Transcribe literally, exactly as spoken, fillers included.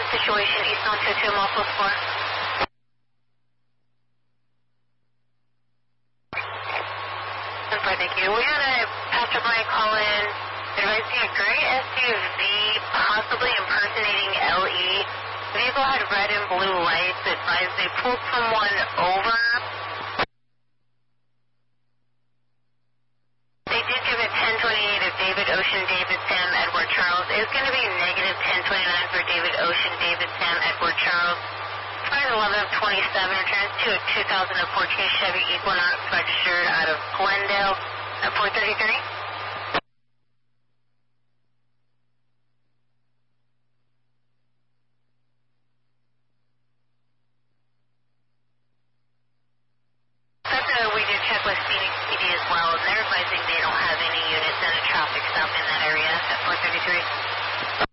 situation, East on two two, Multiple four. Thank you. We had a passerby call in advising a gray S U V possibly impersonating L E. The vehicle had red and blue lights. Advised they pulled someone over. They did give a ten twenty-eight of David Ocean, David Sam, Edward Charles. It's going to be negative ten twenty-nine for David Ocean, David Sam, Edward Charles. Flight eleven of twenty-seven returns to a two thousand fourteen Chevy Equinox registered out of Glendale at four thirty-three. That's uh, we did check with Phoenix P D as well, and they're advising they don't have any units in a traffic stop in that area at four thirty-three.